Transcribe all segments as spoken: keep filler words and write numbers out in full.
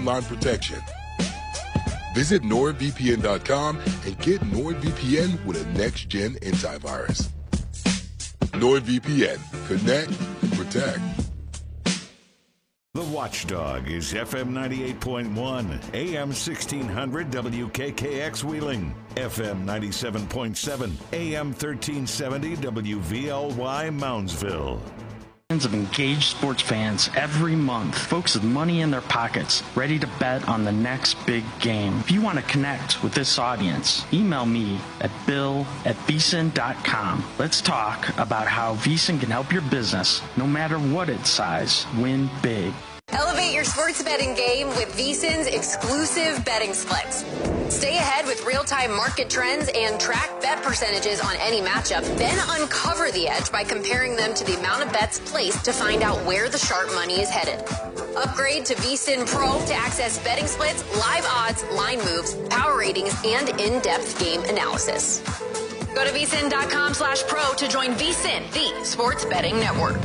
online protection. Visit NordVPN dot com and get NordVPN with a next-gen antivirus. NordVPN. Connect. Protect. The Watchdog is F M ninety-eight point one, A M sixteen hundred W K K X Wheeling, F M ninety-seven point seven, A M thirteen seventy W V L Y Moundsville. Of engaged sports fans every month, folks with money in their pockets, ready to bet on the next big game. If you want to connect with this audience, email me at bill at vsin dot com. Let's talk about how VSiN can help your business, no matter what its size, win big. Elevate your sports betting game with VSiN's exclusive betting splits. Stay ahead with real-time market trends and track bet percentages on any matchup. Then uncover the edge by comparing them to the amount of bets placed to find out where the sharp money is headed. Upgrade to VSiN Pro to access betting splits, live odds, line moves, power ratings, and in-depth game analysis. Go to vsin dot com slash pro to join VSiN, the sports betting network.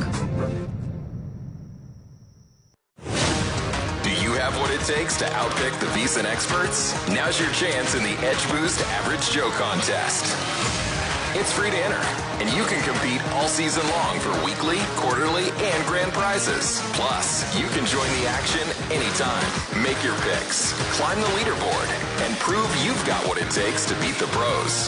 Have what it takes to outpick the VSiN experts? Now's your chance in the Edge Boost Average Joe contest. It's free to enter, and you can compete all season long for weekly, quarterly, and grand prizes. Plus, you can join the action anytime. Make your picks, climb the leaderboard, and prove you've got what it takes to beat the pros.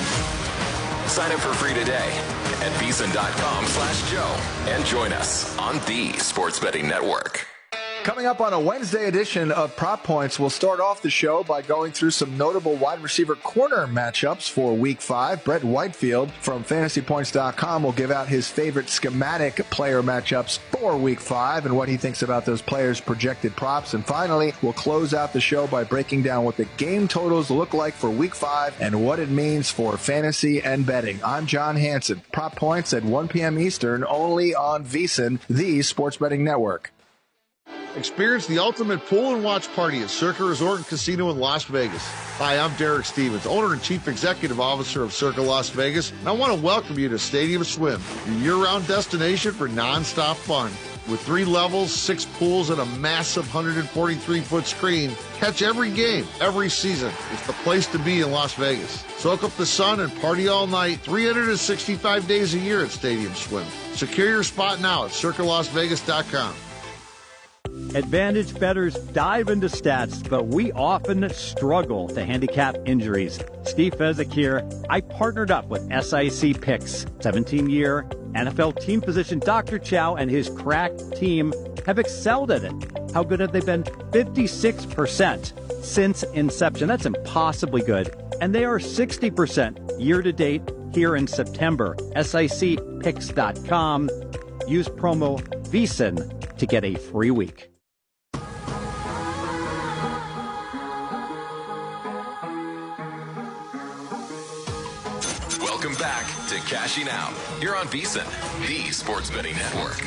Sign up for free today at vsin dot com slash Joe and join us on the Sports Betting Network. Coming up on a Wednesday edition of Prop Points, we'll start off the show by going through some notable wide receiver corner matchups for Week five. Brett Whitefield from fantasy points dot com will give out his favorite schematic player matchups for Week five and what he thinks about those players' projected props. And finally, we'll close out the show by breaking down what the game totals look like for Week five and what it means for fantasy and betting. I'm John Hansen. Prop Points at one p.m. Eastern, only on VSiN, the sports betting network. Experience the ultimate pool and watch party at Circa Resort and Casino in Las Vegas. Hi, I'm Derek Stevens, owner and chief executive officer of Circa Las Vegas, and I want to welcome you to Stadium Swim, your year-round destination for non-stop fun. With three levels, six pools, and a massive one hundred forty-three foot screen, catch every game, every season. It's the place to be in Las Vegas. Soak up the sun and party all night, three hundred sixty-five days a year at Stadium Swim. Secure your spot now at circa las vegas dot com. Advantage bettors dive into stats, but we often struggle to handicap injuries. Steve Fezzik here. I partnered up with S I C Picks. seventeen-year N F L team physician Doctor Chow and his crack team have excelled at it. How good have they been? fifty-six percent since inception. That's impossibly good. And they are sixty percent year-to-date here in September. S I C picks dot com. Use promo VSiN to get a free week. Welcome back to Cashing Out. You're on VSiN, the sports betting network.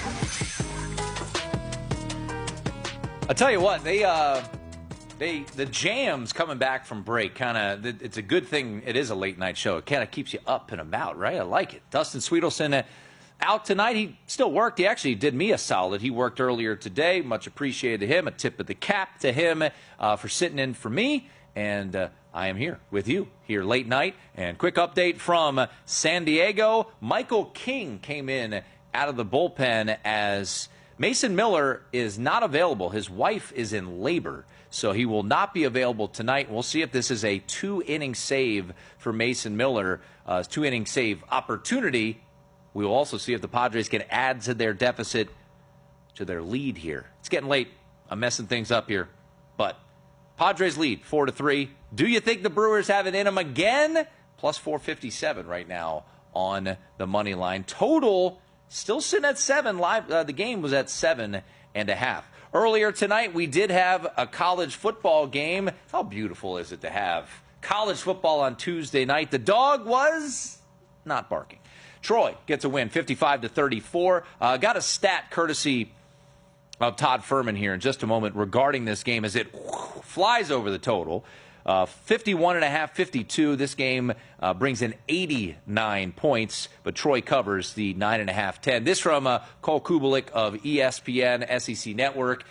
I'll tell you what, they uh, they the jams coming back from break kind of, it's a good thing. It is a late night show. It kind of keeps you up and about, right? I like it. Dustin Sweetelson uh, out tonight. He still worked. He actually did me a solid. He worked earlier today. Much appreciated to him. A tip of the cap to him uh, for sitting in for me. And uh, I am here with you here late night. And quick update from San Diego. Michael King came in out of the bullpen as Mason Miller is not available. His wife is in labor, so he will not be available tonight. We'll see if this is a two-inning save for Mason Miller, uh, two-inning save opportunity. We will also see if the Padres can add to their deficit, to their lead here. It's getting late. I'm messing things up here. But Padres lead four to three. Do you think the Brewers have it in them again? Plus four fifty-seven right now on the money line. Total still sitting at seven. Live, uh, the game was at seven and a half. Earlier tonight, we did have a college football game. How beautiful is it to have college football on Tuesday night? The dog was not barking. Troy gets a win, fifty-five to thirty-four. Uh, got a stat courtesy of Todd Furman here in just a moment regarding this game as it whoosh, flies over the total. Uh, fifty-one and a half, fifty-two. This game uh, brings in eighty-nine points, but Troy covers the nine and a half, ten. This from uh, Cole Kubelik of E S P N, S E C Network.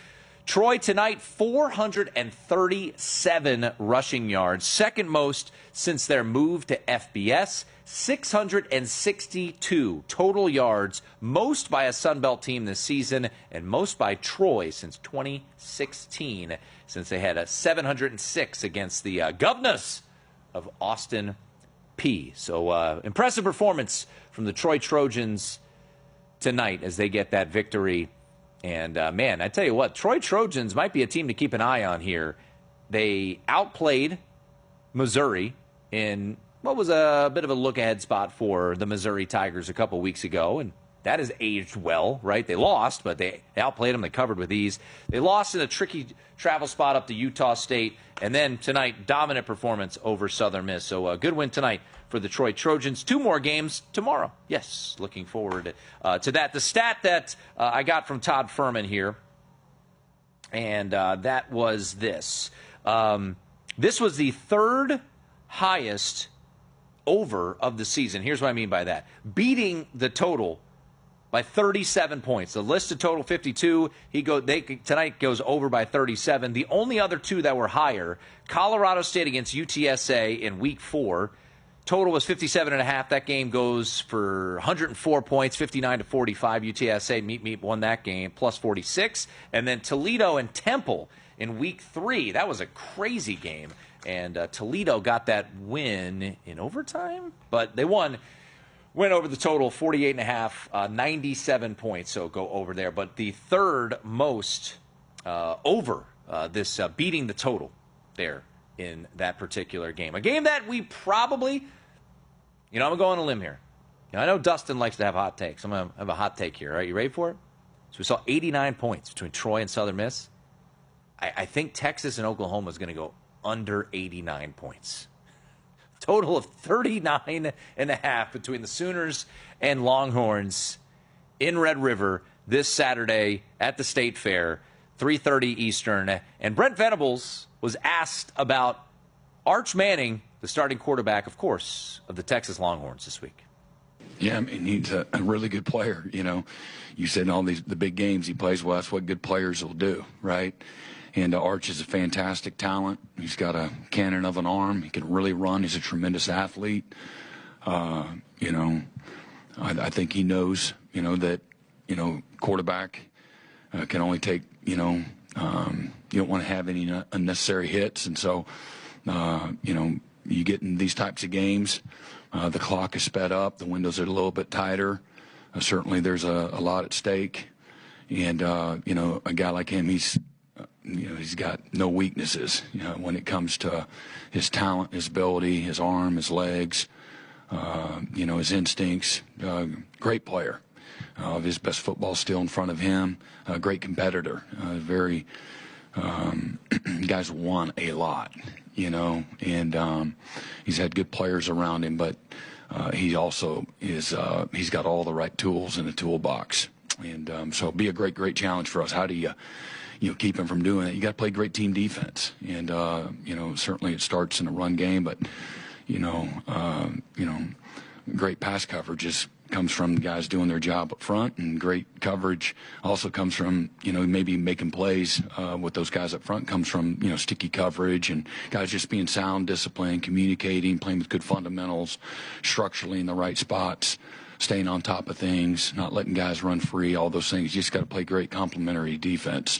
Troy tonight, four hundred thirty-seven rushing yards, second most since their move to F B S. six hundred sixty-two total yards, most by a Sun Belt team this season, and most by Troy since twenty sixteen, since they had a seven hundred six against the uh, Governors of Austin Peay. So uh, impressive performance from the Troy Trojans tonight as they get that victory. And, uh, man, I tell you what, Troy Trojans might be a team to keep an eye on here. They outplayed Missouri in what was a bit of a look-ahead spot for the Missouri Tigers a couple weeks ago, and that has aged well, right? They lost, but they outplayed them. They covered with ease. They lost in a tricky travel spot up to Utah State, and then tonight, dominant performance over Southern Miss. So a good win tonight for the Troy Trojans. Two more games tomorrow. Yes, looking forward uh, to that. The stat that uh, I got from Todd Furman here, and uh, that was this. Um, this was the third highest over of the season. Here's what I mean by that. Beating the total by thirty-seven points. The listed total fifty-two. He go they tonight goes over by thirty-seven. The only other two that were higher, Colorado State against U T S A in week four. Total was fifty-seven and a half. That game goes for one hundred four points, fifty-nine to forty-five. U T S A meet meet won that game plus forty-six. And then Toledo and Temple in week three. That was a crazy game. And uh, Toledo got that win in overtime, but they won. Went over the total, forty-eight and a half, uh, ninety-seven points, so go over there. But the third most uh, over uh, this uh, beating the total there in that particular game. A game that we probably, you know, I'm going to go on a limb here. You know, I know Dustin likes to have hot takes. I'm going to have a hot take here. All right, you ready for it? So we saw eighty-nine points between Troy and Southern Miss. I, I think Texas and Oklahoma is going to go under eighty-nine points. Total of thirty-nine and a half between the Sooners and Longhorns in Red River this Saturday at the State Fair, three thirty Eastern. And Brent Venables was asked about Arch Manning, the starting quarterback, of course, of the Texas Longhorns this week. Yeah, I mean, he's a, a really good player. You know, you said in all these the big games he plays well, that's what good players will do, right? And uh, Arch is a fantastic talent. He's got a cannon of an arm. He can really run. He's a tremendous athlete. Uh, you know, I, I think he knows, you know, that, you know, quarterback uh, can only take, you know, um, you don't want to have any unnecessary hits. And so, uh, you know, you get in these types of games, uh, the clock is sped up. The windows are a little bit tighter. Uh, certainly there's a, a lot at stake. And, uh, you know, a guy like him, he's, You know, he's got no weaknesses, you know, when it comes to his talent, his ability, his arm, his legs, uh, you know, his instincts. Uh, great player. Uh, his best football still in front of him. A uh, great competitor. Uh, very, um, guys won a lot, you know, and um, he's had good players around him, but uh, he also is, uh, he's got all the right tools in the toolbox. And um, so it'll be a great, great challenge for us. How do you, you know, keep him from doing it? You got to play great team defense, and uh, you know, certainly it starts in the run game, but you know, uh, you know, great pass coverage is, comes from the guys doing their job up front, and great coverage also comes from, you know, maybe making plays uh, with those guys up front. Comes from, you know, sticky coverage and guys just being sound, disciplined, communicating, playing with good fundamentals, structurally in the right spots, staying on top of things, not letting guys run free, all those things. You just got to play great complementary defense.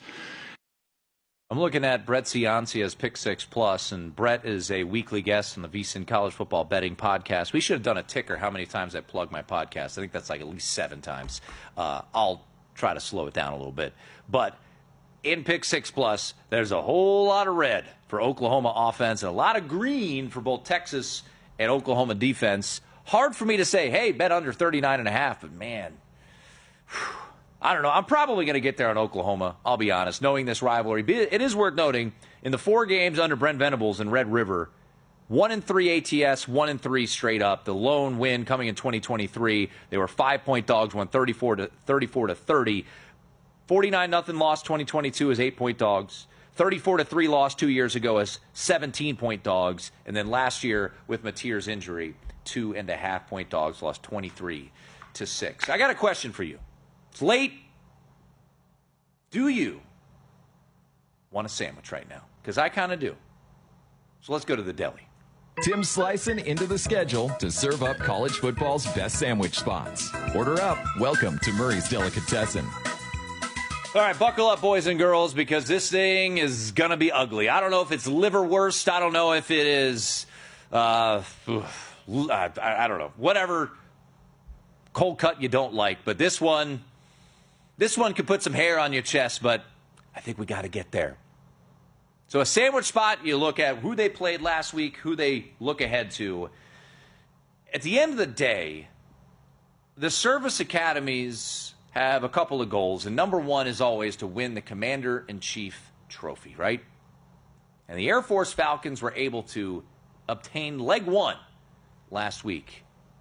I'm looking at Brett Ciancia's Pick Six Plus, and Brett is a weekly guest on the VSiN College Football Betting Podcast. We should have done a ticker how many times I plug my podcast. I think that's like at least seven times. Uh, I'll try to slow it down a little bit. But in Pick Six Plus, there's a whole lot of red for Oklahoma offense and a lot of green for both Texas and Oklahoma defense. Hard for me to say, hey, bet under thirty-nine and a half, but man, whew, I don't know. I'm probably going to get there on Oklahoma, I'll be honest, knowing this rivalry. It is worth noting, in the four games under Brent Venables in Red River, one and three A T S, one and three straight up. The lone win coming in twenty twenty-three, they were five-point dogs, won thirty-four to thirty. forty-nine nothing loss twenty twenty-two as eight-point dogs. thirty-four to three loss two years ago as seventeen-point dogs. And then last year, with Mateer's injury, two and a half point dogs, lost twenty-three to six. I got a question for you. It's late. Do you want a sandwich right now, because I kind of do. So let's go to the deli. Tim's slicing into the schedule to serve up college football's best sandwich spots. Order up. Welcome to Murray's Delicatessen. All right, buckle up, boys and girls, because this thing is going to be ugly. I don't know if it's liverwurst. I don't know if it is, uh, I, I don't know, whatever cold cut you don't like. But this one, this one could put some hair on your chest, but I think we got to get there. So a sandwich spot, you look at who they played last week, who they look ahead to. At the end of the day, the service academies have a couple of goals, and number one is always to win the Commander-in-Chief trophy, right? And the Air Force Falcons were able to obtain leg one last week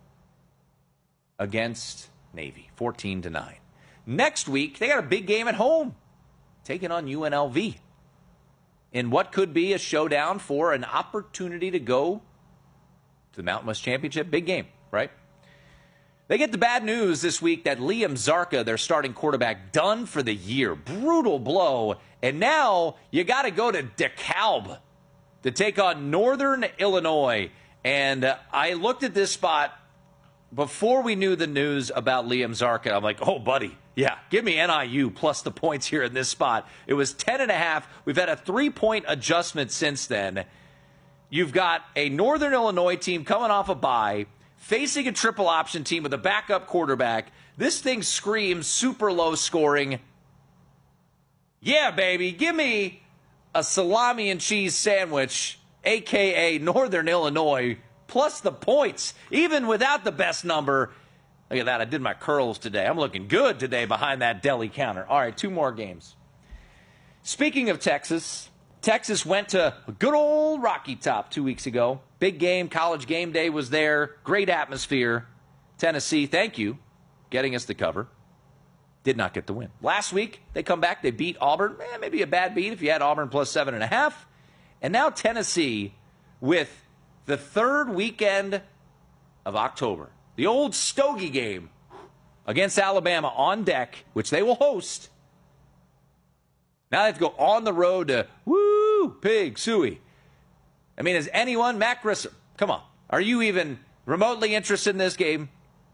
against Navy, fourteen to nine. Next week, they got a big game at home, taking on U N L V in what could be a showdown for an opportunity to go to the Mountain West Championship. Big game, right? They get the bad news this week that Liam Zarka, their starting quarterback, done for the year. Brutal blow. And now you got to go to DeKalb to take on Northern Illinois. And uh, I looked at this spot before we knew the news about Liam Zarka. I'm like, oh, buddy, yeah, give me N I U plus the points here in this spot. It was ten and a half. We've had a three-point adjustment since then. You've got a Northern Illinois team coming off a bye, facing a triple option team with a backup quarterback. This thing screams super low scoring. Yeah, baby, give me a salami and cheese sandwich, a k a. Northern Illinois, plus the points, even without the best number. Look at that. I did my curls today. I'm looking good today behind that deli counter. All right, two more games. Speaking of Texas, Texas went to a good old Rocky Top two weeks ago. Big game. College game day was there. Great atmosphere. Tennessee, thank you, getting us the cover. Did not get the win. Last week, they come back. They beat Auburn. Eh, maybe a bad beat if you had Auburn plus seven and a half. And now Tennessee with the third weekend of October. The old Stogie game against Alabama on deck, which they will host. Now they have to go on the road to, woo, Pig Suey. I mean, is anyone, Matt Grissom, come on, are you even remotely interested in this game?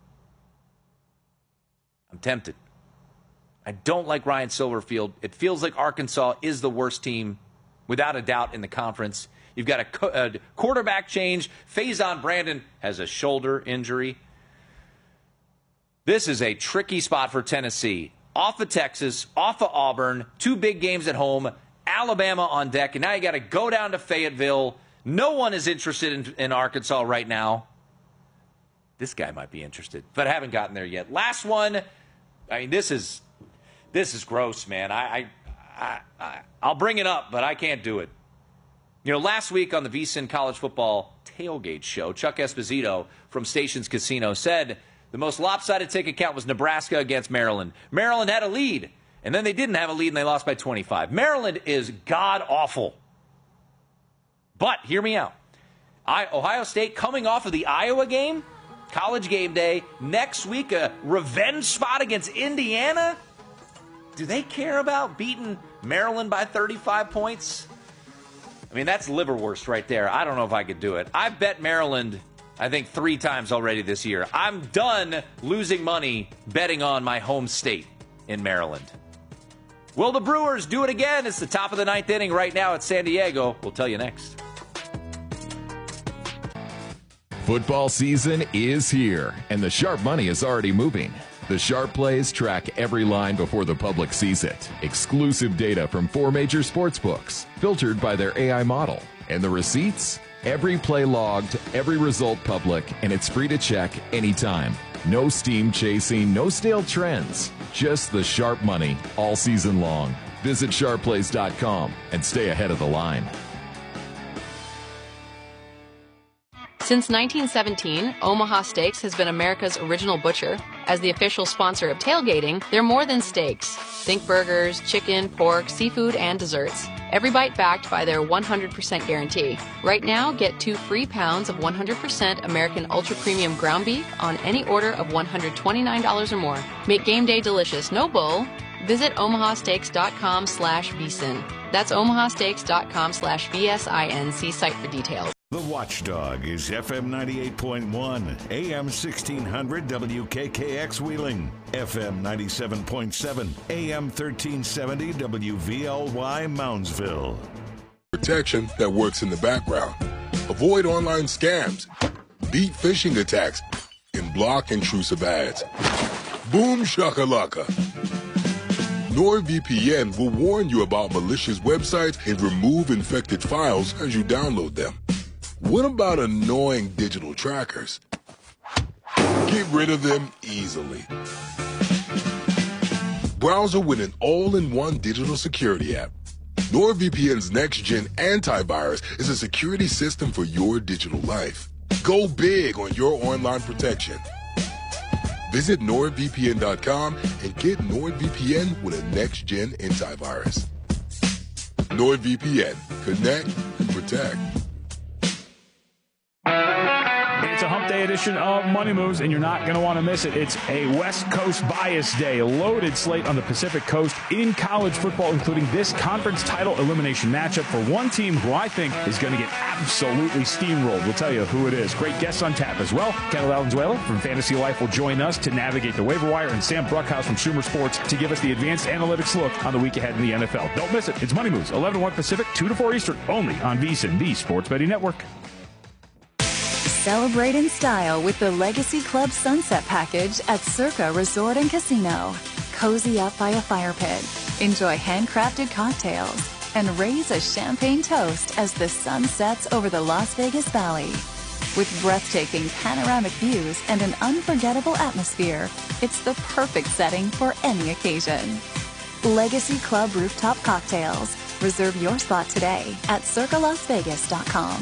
I'm tempted. I don't like Ryan Silverfield. It feels like Arkansas is the worst team, without a doubt, in the conference. You've got a, co- a quarterback change. Faison Brandon has a shoulder injury. This is a tricky spot for Tennessee. Off of Texas, off of Auburn, two big games at home, Alabama on deck, and now you got to go down to Fayetteville. No one is interested in, in Arkansas right now. This guy might be interested, but I haven't gotten there yet. Last one. I mean, this is this is gross, man. I, I, I, I I'll bring it up, but I can't do it. You know, last week on the VSiN College Football Tailgate Show, Chuck Esposito from Stations Casino said the most lopsided ticket count was Nebraska against Maryland. Maryland had a lead, and then they didn't have a lead, and they lost by twenty-five. Maryland is god-awful. But, hear me out. I, Ohio State coming off of the Iowa game, college game day, next week a revenge spot against Indiana. Do they care about beating Maryland by thirty-five points? I mean, that's liverwurst right there. I don't know if I could do it. I've bet Maryland, I think, three times already this year. I'm done losing money betting on my home state in Maryland. Will the Brewers do it again? It's the top of the ninth inning right now at San Diego. We'll tell you next. Football season is here, and the sharp money is already moving. The Sharp Plays track every line before the public sees it. Exclusive data from four major sports books, filtered by their A I model. And the receipts? Every play logged, every result public, and it's free to check anytime. No steam chasing, no stale trends. Just the sharp money all season long. Visit sharp plays dot com and stay ahead of the line. Since nineteen seventeen, Omaha Steaks has been America's original butcher. As the official sponsor of tailgating, they're more than steaks. Think burgers, chicken, pork, seafood, and desserts. Every bite backed by their one hundred percent guarantee. Right now, get two free pounds of one hundred percent American Ultra Premium ground beef on any order of one hundred twenty-nine dollars or more. Make game day delicious. No bull, Visit omahasteaks.com slash vsin. That's omahasteaks.com slash V S I N C site for details. The Watchdog is F M ninety-eight point one, A M sixteen hundred W K K X Wheeling, F M ninety-seven point seven, A M thirteen seventy W V L Y Moundsville. Protection that works in the background. Avoid online scams, beat phishing attacks, and block intrusive ads. Boom shakalaka. NordVPN will warn you about malicious websites and remove infected files as you download them. What about annoying digital trackers? Get rid of them easily. Browser with an all-in-one digital security app. NordVPN's next-gen antivirus is a security system for your digital life. Go big on your online protection. Visit nord V P N dot com and get NordVPN with a next-gen antivirus. NordVPN. Connect and protect. It's a hump day edition of Money Moves, and you're not going to want to miss it. It's a West Coast bias day, a loaded slate on the Pacific Coast in college football, including this conference title elimination matchup for one team who I think is going to get absolutely steamrolled. We'll tell you who it is. Great guests on tap as well. Kendall Valenzuela from Fantasy Life will join us to navigate the waiver wire, and Sam Bruckhaus from Sumer Sports to give us the advanced analytics look on the week ahead in the N F L. Don't miss it. It's Money Moves, eleven to one Pacific, two to four Eastern, only on VSiN, the Sports Betting Network. Celebrate in style with the Legacy Club Sunset Package at Circa Resort and Casino. Cozy up by a fire pit, enjoy handcrafted cocktails, and raise a champagne toast as the sun sets over the Las Vegas Valley. With breathtaking panoramic views and an unforgettable atmosphere, it's the perfect setting for any occasion. Legacy Club Rooftop Cocktails. Reserve your spot today at circa las vegas dot com.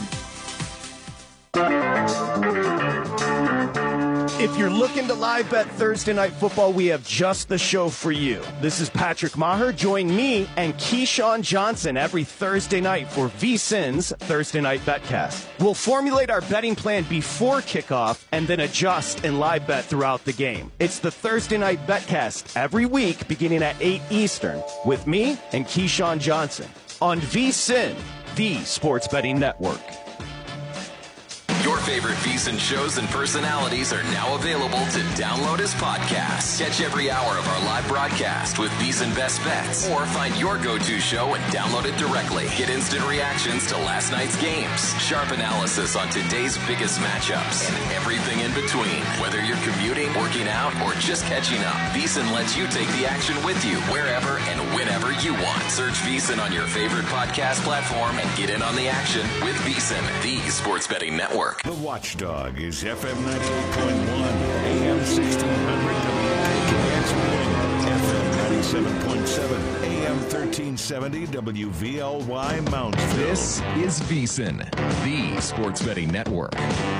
If you're looking to live bet Thursday Night Football, we have just the show for you. This is Patrick Maher. Join me and Keyshawn Johnson every Thursday night for VSiN's Thursday Night Betcast. We'll formulate our betting plan before kickoff and then adjust and live bet throughout the game. It's the Thursday Night Betcast every week beginning at eight Eastern with me and Keyshawn Johnson on VSiN, the Sports Betting Network. Your favorite VSiN shows and personalities are now available to download as podcasts. Catch every hour of our live broadcast with VSiN Best Bets, or find your go-to show and download it directly. Get instant reactions to last night's games, sharp analysis on today's biggest matchups, and everything in between. Whether you're commuting, working out, or just catching up, VSiN lets you take the action with you wherever and whenever you want. Search VSiN on your favorite podcast platform and get in on the action with VSiN, the Sports Betting Network. The Watchdog is F M ninety-eight point one, A M sixteen hundred W K K X Wheeling, F M ninety-seven point seven, A M thirteen seventy W V L Y Moundsville. This is VSiN, the Sports Betting Network.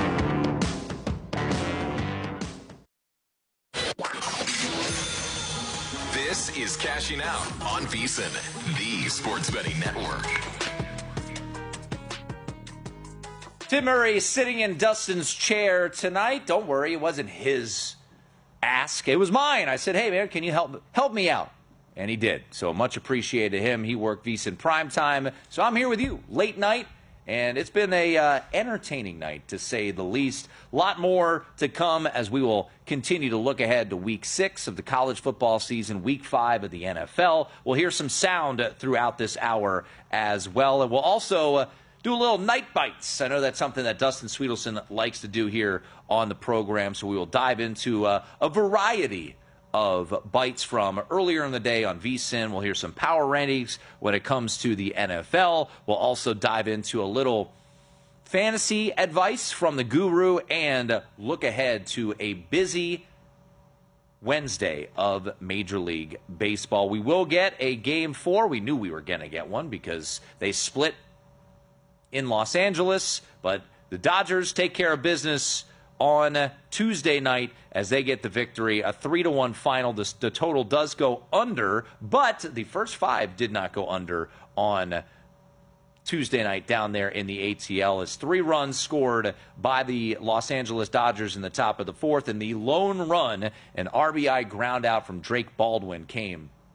This is Cashing Out on VSiN, the Sports Betting Network. Tim Murray sitting in Dustin's chair tonight. Don't worry, it wasn't his ask. It was mine. I said, hey, man, can you help help me out? And he did. So much appreciated him. He worked VSiN primetime. So I'm here with you late night, and it's been a uh, entertaining night, to say the least. A lot more to come as we will continue to look ahead to week six of the college football season, week five of the N F L. We'll hear some sound throughout this hour as well. And we'll also Uh, do a little night bites. I know that's something that Dustin Sweetelson likes to do here on the program, so we will dive into uh, a variety of bites from earlier in the day on VSiN. We'll hear some power rankings when it comes to the N F L. We'll also dive into a little fantasy advice from the guru and look ahead to a busy Wednesday of Major League Baseball. We will get a game four. We knew we were going to get one because they split in Los Angeles, but the Dodgers take care of business on Tuesday night as they get the victory. A three to one final. The, the total does go under, but the first five did not go under on Tuesday night down there in the A T L, as three runs scored by the Los Angeles Dodgers in the top of the fourth, and the lone run, an R B I ground out from Drake Baldwin, came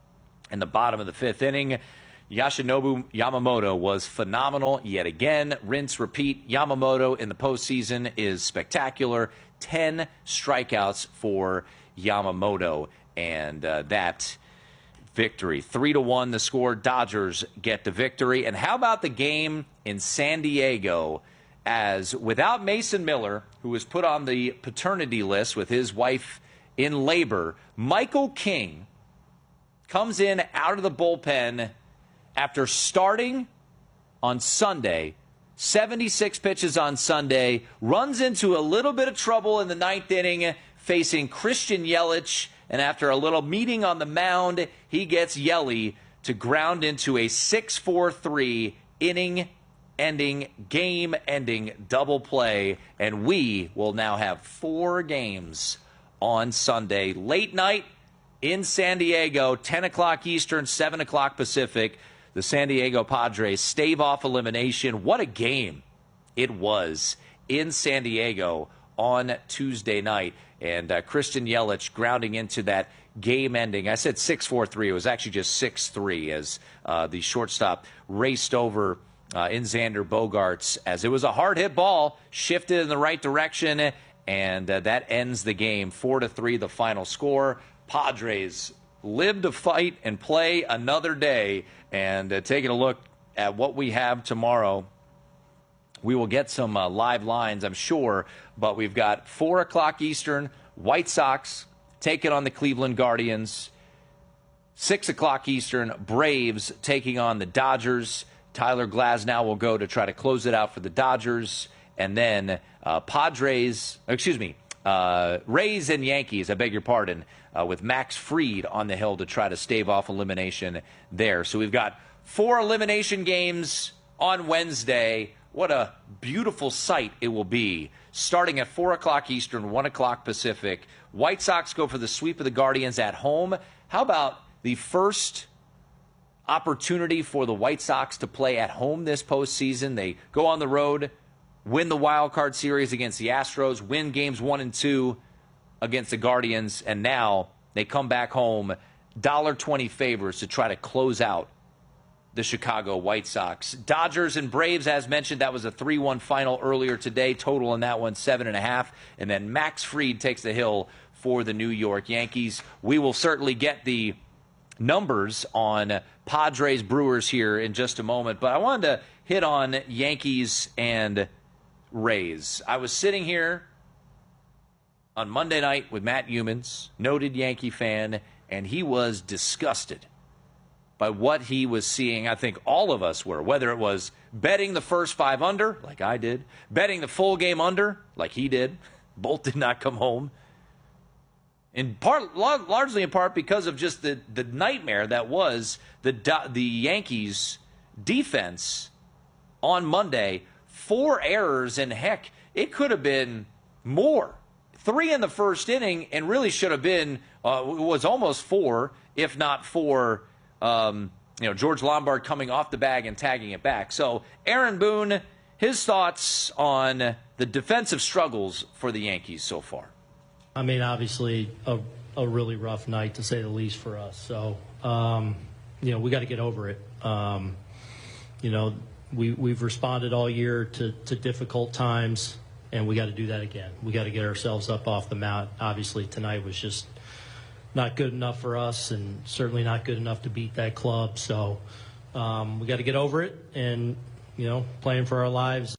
in the bottom of the fifth inning. Yoshinobu Yamamoto was phenomenal yet again. Rinse, repeat. Yamamoto in the postseason is spectacular. Ten strikeouts for Yamamoto, and uh, that victory. Three to one the score. Dodgers get the victory. And how about the game in San Diego, as without Mason Miller, who was put on the paternity list with his wife in labor, Michael King comes in out of the bullpen after starting on Sunday, seventy-six pitches on Sunday, runs into a little bit of trouble in the ninth inning facing Christian Yelich, and after a little meeting on the mound, he gets Yelly to ground into a six four three inning-ending, game-ending double play, and we will now have four games on Sunday. Late night in San Diego, ten o'clock Eastern, seven o'clock Pacific. The San Diego Padres stave off elimination. What a game it was in San Diego on Tuesday night. And uh, Christian Yelich grounding into that game ending. I said six four three. It was actually just six three as uh, the shortstop raced over uh, in Xander Bogaerts as it was a hard-hit ball, shifted in the right direction, and uh, that ends the game. four to three the final score. Padres live to fight and play another day. And uh, taking a look at what we have tomorrow, we will get some uh, live lines, I'm sure. But we've got four o'clock Eastern, White Sox taking on the Cleveland Guardians. six o'clock Eastern, Braves taking on the Dodgers. Tyler Glasnow will go to try to close it out for the Dodgers. And then uh, Padres, excuse me, uh, Rays and Yankees, I beg your pardon, uh, with Max Fried on the hill to try to stave off elimination there. So we've got four elimination games on Wednesday. What a beautiful sight it will be. Starting at four o'clock Eastern, one o'clock Pacific. White Sox go for the sweep of the Guardians at home. How about the first opportunity for the White Sox to play at home this postseason? They go on the road, win the wild card series against the Astros, win games one and two against the Guardians, and now they come back home, one dollar twenty favors to try to close out the Chicago White Sox. Dodgers and Braves, as mentioned, that was a three one final earlier today. Total in that one, seven and a half. And then Max Fried takes the hill for the New York Yankees. We will certainly get the numbers on Padres Brewers here in just a moment, but I wanted to hit on Yankees and Rays. I was sitting here on Monday night with Matt Humans, noted Yankee fan, and he was disgusted by what he was seeing. I think all of us were, whether it was betting the first five under, like I did, betting the full game under, like he did. Both did not come home. In part, largely in part because of just the, the nightmare that was the the Yankees' defense on Monday. Four errors, and heck, it could have been more. Three in the first inning, and really should have been, uh, was almost four, if not four. Um, you know, George Lombard coming off the bag and tagging it back. So, Aaron Boone, his thoughts on the defensive struggles for the Yankees so far. I mean, obviously, a, a really rough night, to say the least, for us. So, um, you know, we got to get over it. Um, you know, we, we've responded all year to, to difficult times, and we got to do that again. We got to get ourselves up off the mat. Obviously, tonight was just not good enough for us, and certainly not good enough to beat that club. So um, we got to get over it and, you know, playing for our lives.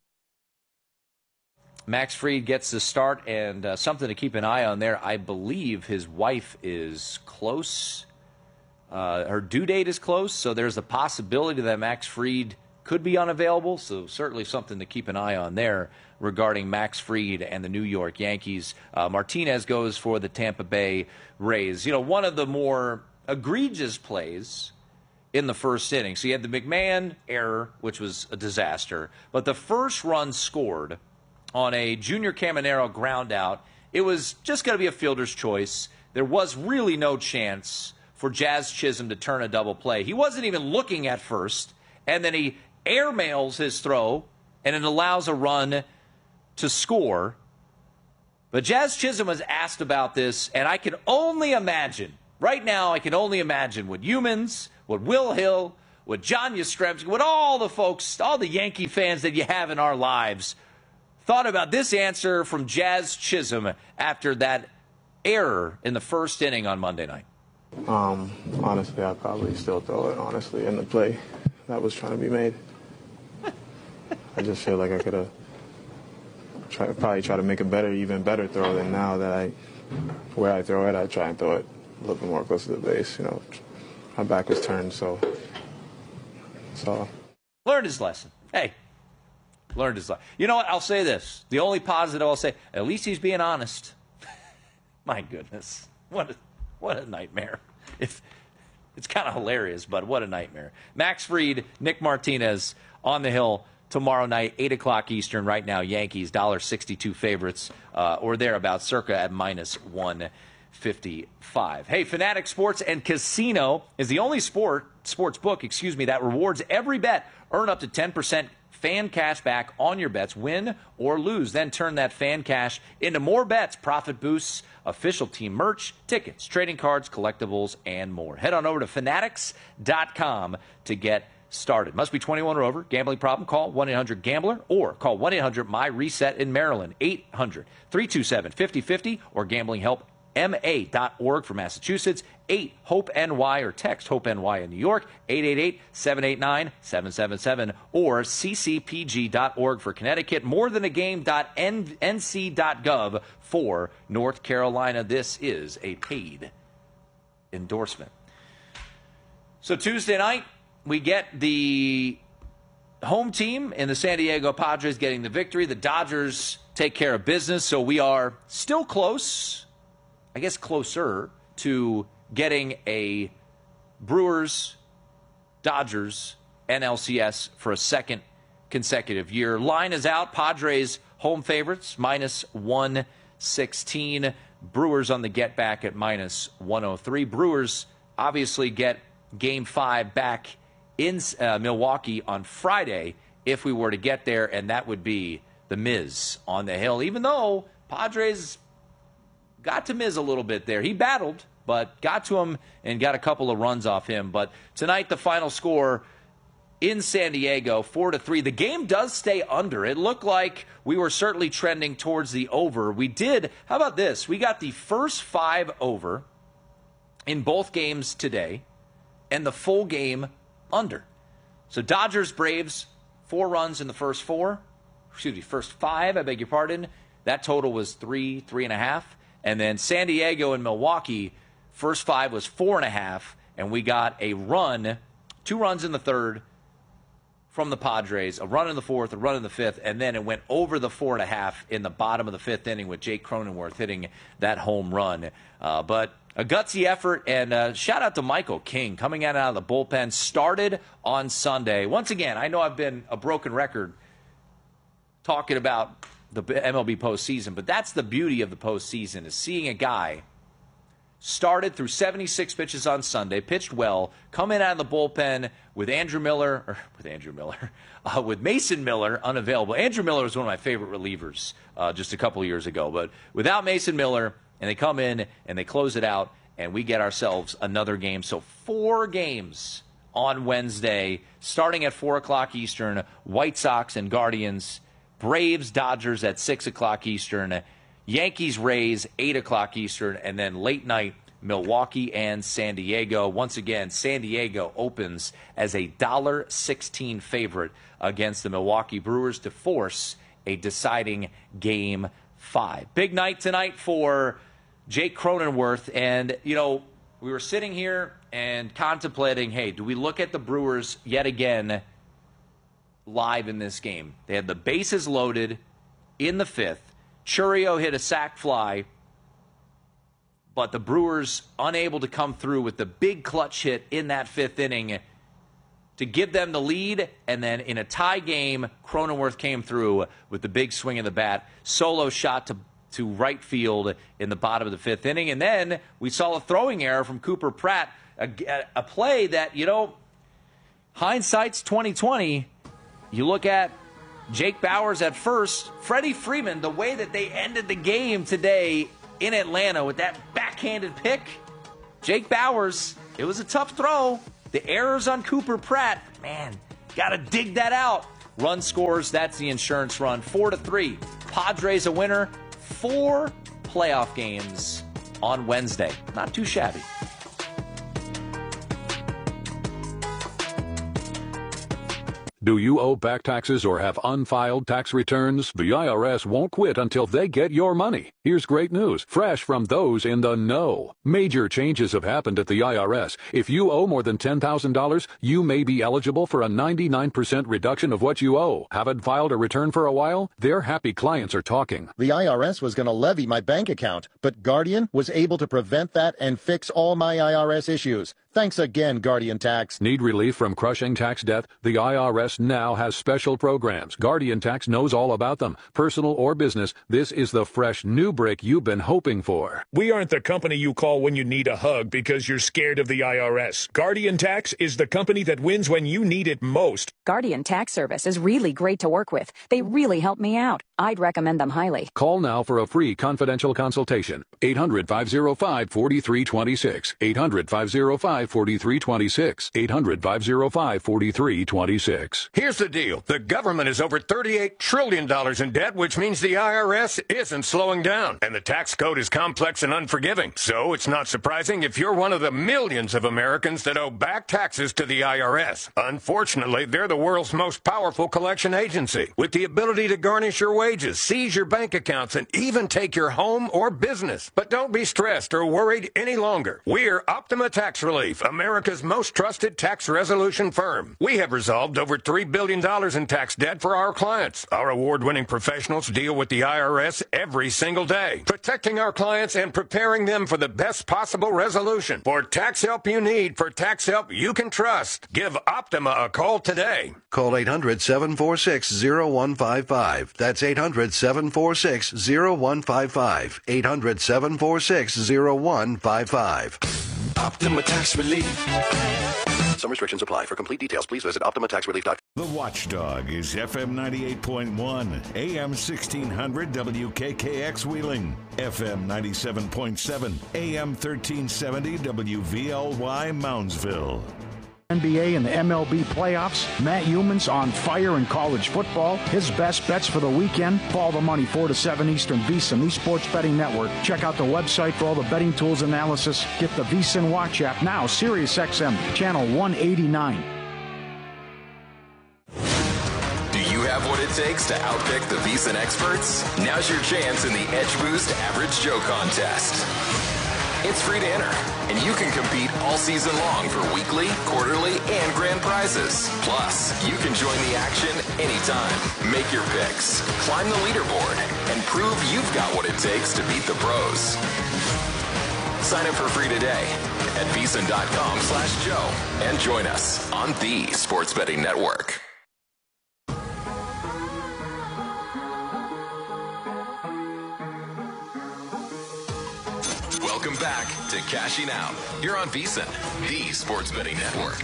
Max Fried gets the start, and uh, something to keep an eye on there. I believe his wife is close. Uh, her due date is close, so there's a possibility that Max Fried could be unavailable. So certainly something to keep an eye on there regarding Max Fried and the New York Yankees. Uh, Martinez goes for the Tampa Bay Rays. You know, one of the more egregious plays in the first inning. So you had the McMahon error, which was a disaster, but the first run scored on a Junior Caminero ground out. It was just going to be a fielder's choice. There was really no chance for Jazz Chisholm to turn a double play. He wasn't even looking at first, and then he airmails his throw, and it allows a run to score. But Jazz Chisholm was asked about this, and I can only imagine Right now, I can only imagine what Humans, what Will Hill, what John Yastrzemski, what all the folks, all the Yankee fans that you have in our lives thought about this answer from Jazz Chisholm after that error in the first inning on Monday night. Um, honestly, I'd probably still throw it, honestly, in the play that was trying to be made. I just feel like I could have try, probably try to make a better, even better throw than now that I, where I throw it, I try and throw it a little bit more close to the base. You know, my back was turned, so, so. Learned his lesson. Hey, learned his lesson. You know what? I'll say this. The only positive I'll say, at least he's being honest. My goodness. What a, what a nightmare. If It's kind of hilarious, but what a nightmare. Max Fried, Nick Martinez on the Hill tomorrow night, eight o'clock Eastern. Right now, Yankees, one dollar sixty-two favorites, uh, or thereabouts, circa at minus one fifty-five. Hey, Fanatics Sports and Casino is the only sport sports book, excuse me, that rewards every bet. Earn up to ten percent fan cash back on your bets, win or lose. Then turn that fan cash into more bets, profit boosts, official team merch, tickets, trading cards, collectibles, and more. Head on over to fanatics dot com to get started. Must be twenty-one or over. Gambling problem? Call one eight hundred gambler or call one eight hundred my reset in Maryland, eight hundred three two seven five oh five oh, or gambling help M A dot org for Massachusetts, eight hope N Y, or text HOPE-N-Y in New York, eight eight eight, seven eight nine, seven seven seven, or C C P G dot org for Connecticut, more than a game dot N C dot gov for North Carolina. This is a paid endorsement. So Tuesday night, we get the home team in the San Diego Padres getting the victory. The Dodgers take care of business, so we are still close, I guess closer, to getting a Brewers-Dodgers N L C S for a second consecutive year. Line is out. Padres home favorites, minus one sixteen. Brewers on the get back at minus one oh three. Brewers obviously get game five back in uh, Milwaukee on Friday if we were to get there, and that would be the Miz on the Hill, even though Padres got to Miz a little bit there. He battled, but got to him and got a couple of runs off him. But tonight, the final score in San Diego, four to three. The game does stay under. It looked like we were certainly trending towards the over. We did. How about this? We got the first five over in both games today and the full game under. So Dodgers, Braves, four runs in the first four. Excuse me, first five, I beg your pardon. That total was three, three and a half. And then San Diego and Milwaukee, first five was four and a half, and we got a run, two runs in the third from the Padres, a run in the fourth, a run in the fifth, and then it went over the four and a half in the bottom of the fifth inning with Jake Cronenworth hitting that home run. Uh, but a gutsy effort, and uh, shout out to Michael King coming out of the bullpen, started on Sunday. Once again, I know I've been a broken record talking about the M L B postseason, but that's the beauty of the postseason, is seeing a guy started through seventy-six pitches on Sunday, pitched well, come in out of the bullpen with Andrew Miller, or with Andrew Miller, uh, with Mason Miller unavailable. Andrew Miller was one of my favorite relievers uh, just a couple of years ago, but without Mason Miller, and they come in and they close it out, and we get ourselves another game. So four games on Wednesday, starting at four o'clock Eastern, White Sox and Guardians, Braves, Dodgers at six o'clock Eastern, Yankees, Rays, eight o'clock Eastern, and then late night, Milwaukee and San Diego. Once again, San Diego opens as a one dollar sixteen favorite against the Milwaukee Brewers to force a deciding game five. Big night tonight for Jake Cronenworth, and, you know, we were sitting here and contemplating, hey, do we look at the Brewers yet again live in this game? They had the bases loaded in the fifth. Churio hit a sac fly, but the Brewers unable to come through with the big clutch hit in that fifth inning to give them the lead. And then in a tie game, Cronenworth came through with the big swing of the bat, solo shot to, to right field in the bottom of the fifth inning. And then we saw a throwing error from Cooper Pratt, a, a play that, you know, hindsight's twenty twenty. You look at Jake Bauers at first, Freddie Freeman, the way that they ended the game today in Atlanta with that backhanded pick, Jake Bowers, it was a tough throw. The errors on Cooper Pratt, man, got to dig that out. Run scores, that's the insurance run. Four to three. Padres a winner. Four playoff games on Wednesday. Not too shabby. Do you owe back taxes or have unfiled tax returns? The I R S won't quit until they get your money. Here's great news, fresh from those in the know. Major changes have happened at the I R S. If you owe more than ten thousand dollars, you may be eligible for a ninety-nine percent reduction of what you owe. Haven't filed a return for a while? Their happy clients are talking. The I R S was going to levy my bank account, but Guardian was able to prevent that and fix all my I R S issues. Thanks again, Guardian Tax. Need relief from crushing tax debt? The I R S now has special programs. Guardian Tax knows all about them. Personal or business, this is the fresh new break you've been hoping for. We aren't the company you call when you need a hug because you're scared of the I R S. Guardian Tax is the company that wins when you need it most. Guardian Tax Service is really great to work with. They really help me out. I'd recommend them highly. Call now for a free confidential consultation. eight hundred, five oh five, four three two six. eight hundred, five oh five, four three two six. eight hundred, five oh five, four three two six. Here's the deal. The government is over thirty-eight trillion dollars in debt, which means the I R S isn't slowing down. And the tax code is complex and unforgiving. So it's not surprising if you're one of the millions of Americans that owe back taxes to the I R S. Unfortunately, they're the world's most powerful collection agency, with the ability to garnish your wages, seize your bank accounts, and even take your home or business. But don't be stressed or worried any longer. We're Optima Tax Relief, America's most trusted tax resolution firm. We have resolved over three billion dollars in tax debt for our clients. Our award-winning professionals deal with the I R S every single day, protecting our clients and preparing them for the best possible resolution. For tax help you need, for tax help you can trust, give Optima a call today. Call eight hundred, seven four six, zero one five five. That's eight hundred, seven four six, zero one five five. eight hundred, seven four six, zero one five five. Optima Tax Relief. Some restrictions apply. For complete details, please visit optima tax relief dot com. The Watchdog is F M ninety-eight point one, A M sixteen hundred W K K X Wheeling, F M ninety-seven point seven, A M thirteen seventy W V L Y Moundsville. N B A and the M L B playoffs. Matt Humans on fire in college football. His best bets for the weekend. Follow the money four to seven Eastern VSiN, the Sports Betting Network. Check out the website for all the betting tools analysis. Get the VSiN Watch app now. Sirius X M, channel one eighty-nine. Do you have what it takes to outpick the VSiN experts? Now's your chance in the Edge Boost Average Joe Contest. It's free to enter, and you can compete all season long for weekly, quarterly, and grand prizes. Plus, you can join the action anytime. Make your picks, climb the leaderboard, and prove you've got what it takes to beat the pros. Sign up for free today at VSiN.com slash Joe and join us on the Sports Betting Network. Welcome back to Cashing Out here on VSiN, the Sports Betting Network.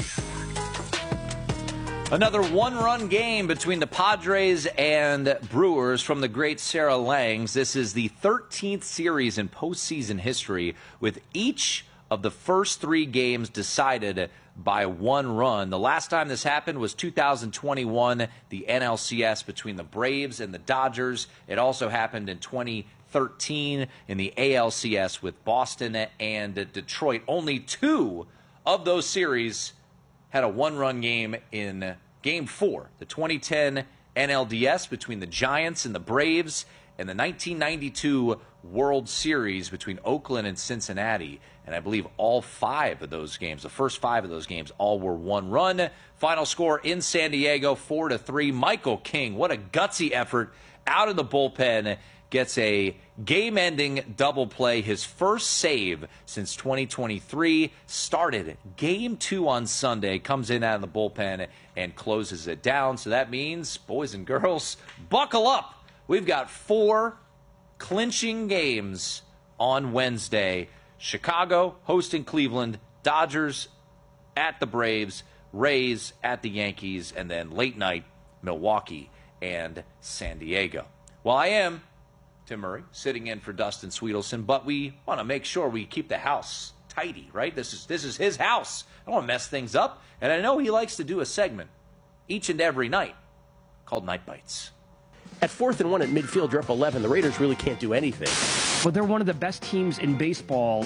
Another one-run game between the Padres and Brewers from the great Sarah Langs. This is the thirteenth series in postseason history, with each of the first three games decided by one run. The last time this happened was two thousand twenty-one, the N L C S between the Braves and the Dodgers. It also happened in twenty thirteen in the A L C S with Boston and Detroit. Only two of those series had a one-run game in Game four, the twenty ten N L D S between the Giants and the Braves, and the nineteen ninety-two World Series between Oakland and Cincinnati. And I believe all five of those games, the first five of those games, all were one-run. Final score in San Diego, four to three. Michael King, what a gutsy effort out of the bullpen. Gets a game-ending double play, his first save since twenty twenty-three. Started game two on Sunday, comes in out of the bullpen and closes it down. So that means, boys and girls, buckle up. We've got four clinching games on Wednesday. Chicago hosting Cleveland, Dodgers at the Braves, Rays at the Yankees, and then late night, Milwaukee and San Diego. Well, I am Tim Murray, sitting in for Dustin Sweetelson, but we want to make sure we keep the house tidy, right? This is this is his house. I don't want to mess things up. And I know he likes to do a segment each and every night called Night Bites. At fourth and one at midfield, you're up eleven. The Raiders really can't do anything. But they're one of the best teams in baseball.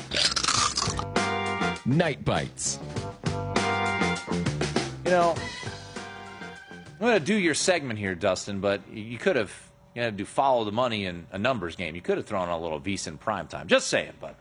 Night Bites. You know, I'm going to do your segment here, Dustin, but you could have, you had to do follow the money in a numbers game. You could have thrown a little VSiN primetime. Just saying, but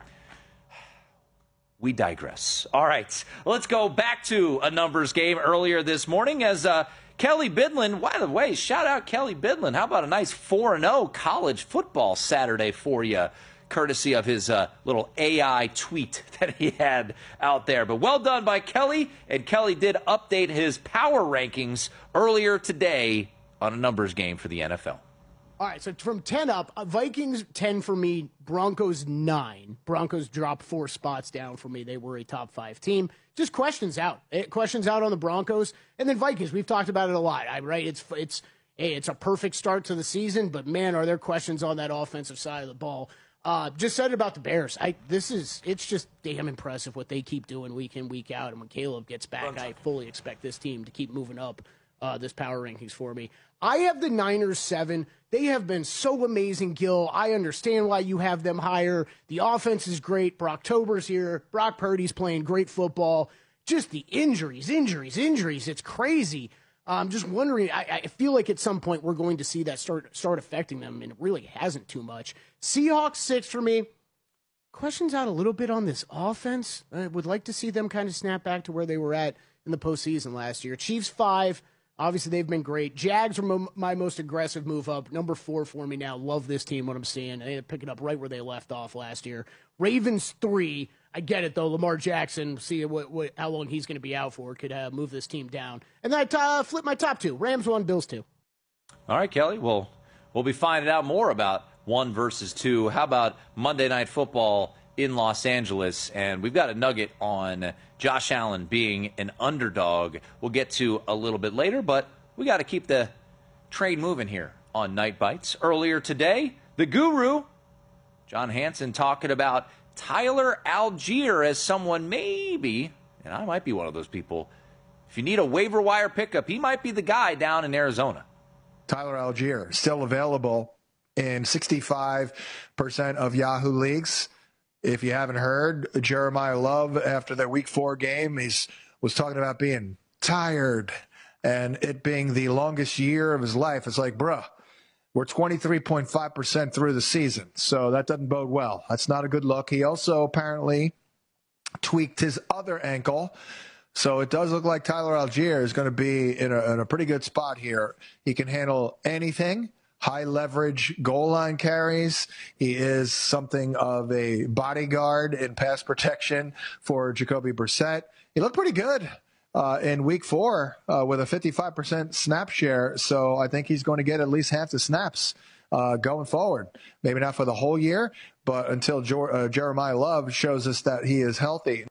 we digress. All right, let's go back to a numbers game earlier this morning as uh, Kelly Bidlin, by the way, shout out Kelly Bidlin. How about a nice four and oh college football Saturday for you, courtesy of his uh, little A I tweet that he had out there. But well done by Kelly, and Kelly did update his power rankings earlier today on a numbers game for the N F L. All right, so from ten up, uh, Vikings ten for me, Broncos nine. Broncos dropped four spots down for me. They were a top five team. Just questions out. It, questions out on the Broncos. And then Vikings, we've talked about it a lot, I, right? It's, it's, hey, it's a perfect start to the season, but man, are there questions on that offensive side of the ball. Uh, just said about the Bears. I this is it's just damn impressive what they keep doing week in, week out. And when Caleb gets back, I fully expect this team to keep moving up uh, this power rankings for me. I have the Niners seven. They have been so amazing, Gil. I understand why you have them higher. The offense is great. Brocktober's here. Brock Purdy's playing great football. Just the injuries, injuries, injuries. It's crazy. I'm just wondering, I, I feel like at some point we're going to see that start start affecting them, and it really hasn't too much. Seahawks six for me. Questions out a little bit on this offense. I would like to see them kind of snap back to where they were at in the postseason last year. Chiefs five. Obviously, they've been great. Jags were mo- my most aggressive move up. Number four for me now. Love this team, what I'm seeing. They pick it up right where they left off last year. Ravens three. I get it, though. Lamar Jackson, see what, what, how long he's going to be out for, could uh, move this team down. And then I uh, flip my top two. Rams one, Bills two. All right, Kelly. Well, we'll be finding out more about one versus two. How about Monday Night Football in Los Angeles? And we've got a nugget on Josh Allen being an underdog we'll get to a little bit later, but we got to keep the train moving here on Night Bites. Earlier today, the guru, John Hansen, talking about Tyler Algier as someone maybe, and I might be one of those people, if you need a waiver wire pickup, he might be the guy down in Arizona. Tyler Algier, still available in sixty-five percent of Yahoo leagues. If you haven't heard, Jeremiah Love, after their week four game, he's was talking about being tired and it being the longest year of his life. It's like, bruh, we're twenty-three point five percent through the season, so that doesn't bode well. That's not a good look. He also apparently tweaked his other ankle, so it does look like Tyler Algier is going to be in a, in a pretty good spot here. He can handle anything. High leverage goal line carries. He is something of a bodyguard in pass protection for Jacoby Brissett. He looked pretty good uh, in week four uh, with a fifty-five percent snap share. So I think he's going to get at least half the snaps uh, going forward. Maybe not for the whole year, but until jo- uh, Jeremiah Love shows us that he is healthy.